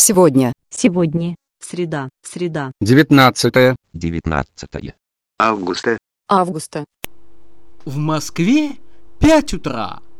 Сегодня. Сегодня. Среда. 19 августа. Августа. В Москве 5 утра.